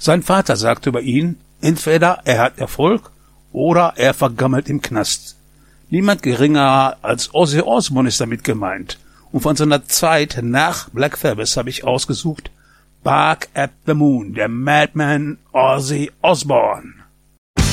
Sein Vater sagte über ihn, entweder er hat Erfolg oder er vergammelt im Knast. Niemand geringer als Ozzy Osbourne ist damit gemeint. Und von seiner Zeit nach Black Sabbath habe ich ausgesucht Bark at the Moon, der Madman Ozzy Osbourne.